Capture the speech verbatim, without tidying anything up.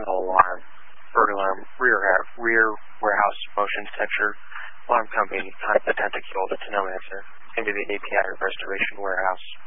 internal alarm, burglar alarm, rear, rear warehouse motion detector, alarm company, contact tentacle to no answer. It's going to be the A P I of Restoration Warehouse.